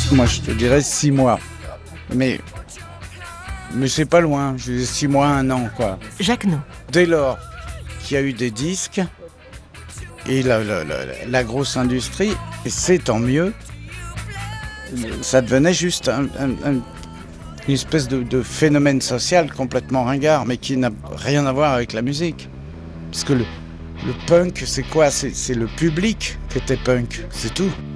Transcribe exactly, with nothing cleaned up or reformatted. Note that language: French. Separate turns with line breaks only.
Moi, je te dirais six mois. Mais, mais c'est pas loin. J'ai six mois, un an, quoi.
Jacques No.
Dès lors qu'il y a eu des disques et la, la, la, la grosse industrie, et c'est tant mieux, ça devenait juste un, un, un, une espèce de, de phénomène social complètement ringard, mais qui n'a rien à voir avec la musique. Parce que le, le punk, c'est quoi ? c'est, c'est le public qui était punk, c'est tout.